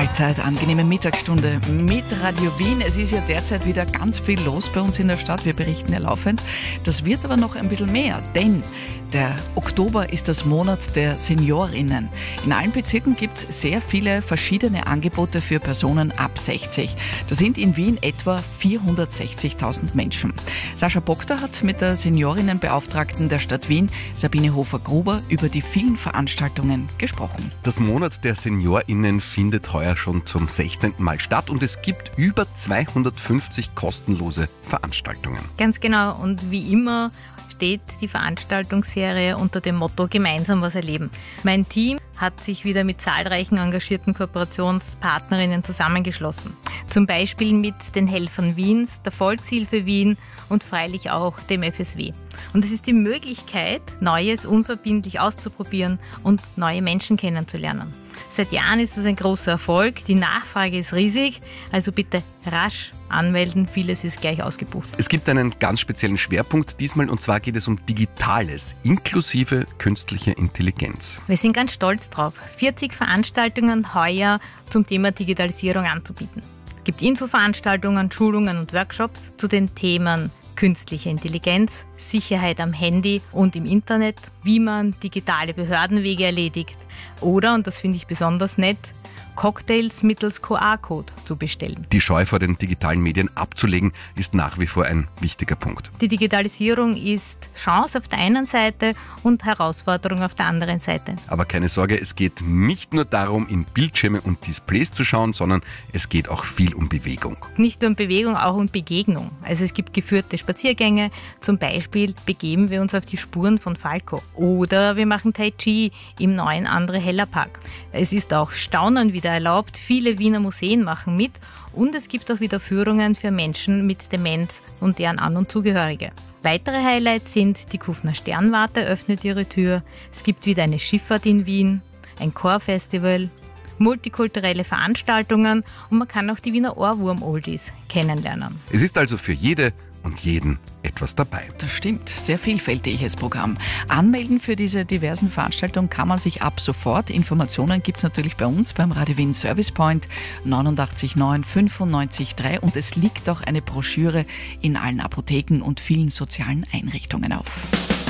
Allzeit angenehme Mittagsstunde mit Radio Wien. Es ist ja derzeit wieder ganz viel los bei uns in der Stadt. Wir berichten ja laufend. Das wird aber noch ein bisschen mehr, denn der Oktober ist das Monat der Seniorinnen. In allen Bezirken gibt es sehr viele verschiedene Angebote für Personen ab 60. Das sind in Wien etwa 460.000 Menschen. Sascha Bogda hat mit der Seniorinnenbeauftragten der Stadt Wien, Sabine Hofer-Gruber, über die vielen Veranstaltungen gesprochen. Das Monat der SeniorInnen findet heuer schon zum 16. Mal statt und es gibt über 250 kostenlose Veranstaltungen. Ganz genau, und wie immer steht die Veranstaltungsserie unter dem Motto Gemeinsam was erleben. Mein Team hat sich wieder mit zahlreichen engagierten Kooperationspartnerinnen zusammengeschlossen. Zum Beispiel mit den Helfern Wiens, der Volkshilfe Wien und freilich auch dem FSW. Und es ist die Möglichkeit, Neues unverbindlich auszuprobieren und neue Menschen kennenzulernen. Seit Jahren ist das ein großer Erfolg, die Nachfrage ist riesig, also bitte rasch anmelden, vieles ist gleich ausgebucht. Es gibt einen ganz speziellen Schwerpunkt diesmal und zwar geht es um Digitales, inklusive künstlicher Intelligenz. Wir sind ganz stolz drauf, 40 Veranstaltungen heuer zum Thema Digitalisierung anzubieten. Es gibt Infoveranstaltungen, Schulungen und Workshops zu den Themen künstliche Intelligenz, Sicherheit am Handy und im Internet, wie man digitale Behördenwege erledigt oder, und das finde ich besonders nett, Cocktails mittels QR-Code zu bestellen. Die Scheu vor den digitalen Medien abzulegen, ist nach wie vor ein wichtiger Punkt. Die Digitalisierung ist Chance auf der einen Seite und Herausforderung auf der anderen Seite. Aber keine Sorge, es geht nicht nur darum, in Bildschirme und Displays zu schauen, sondern es geht auch viel um Bewegung. Nicht nur um Bewegung, auch um Begegnung. Also es gibt geführte Spaziergänge, zum Beispiel begeben wir uns auf die Spuren von Falco. Oder wir machen Tai Chi im neuen Andre Heller Park. Es ist auch Staunen wieder erlaubt, viele Wiener Museen machen mit und es gibt auch wieder Führungen für Menschen mit Demenz und deren An- und Zugehörige. Weitere Highlights sind, die Kufner Sternwarte öffnet ihre Tür, es gibt wieder eine Schifffahrt in Wien, ein Chorfestival, multikulturelle Veranstaltungen und man kann auch die Wiener Ohrwurm-Oldies kennenlernen. Es ist also für jede und jeden etwas dabei. Das stimmt, sehr vielfältiges Programm. Anmelden für diese diversen Veranstaltungen kann man sich ab sofort. Informationen gibt es natürlich bei uns beim Radio Wien Service Point 89 9 95 3 und es liegt auch eine Broschüre in allen Apotheken und vielen sozialen Einrichtungen auf.